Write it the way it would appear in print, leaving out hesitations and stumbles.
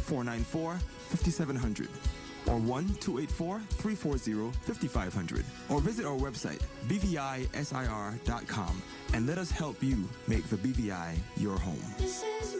1-494-5700 or 1-284-340-5500 or visit our website bvisir.com and let us help you make the BVI your home.